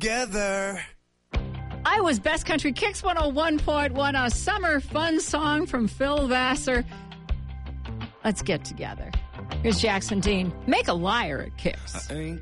together. Iowa's Best Country Kicks 101.1, a summer fun song from Phil Vassar. Let's get together. Here's Jackson Dean. Make a liar at Kicks. I ain't